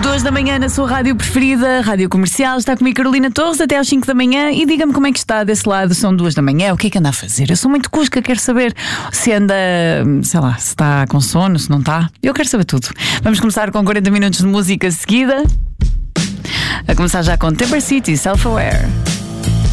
2 da manhã na sua rádio preferida, Rádio Comercial. Está comigo Carolina Torres até às 5 da manhã. E diga-me como é que está desse lado. São 2 da manhã, o que é que anda a fazer? Eu sou muito cusca, quero saber se anda, sei lá, se está com sono, se não está. Eu quero saber tudo. Vamos começar com 40 minutos de música seguida. A começar já com Temper City, Self-Aware.